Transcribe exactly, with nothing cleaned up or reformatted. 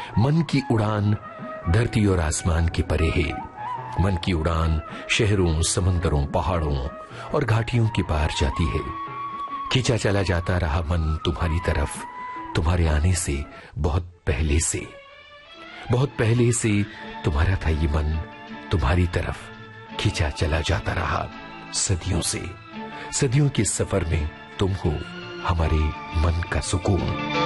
मन की उड़ान धरती और आसमान के परे है। मन की उड़ान शहरों, समंदरों, पहाड़ों और घाटियों के पार जाती है। खींचा चला जाता रहा मन तुम्हारी तरफ, तुम्हारे आने से बहुत पहले से। बहुत पहले से तुम्हारा था ये मन, तुम्हारी तरफ खींचा चला जाता रहा सदियों से। सदियों के सफर में तुम हो हमारे मन का सुकून।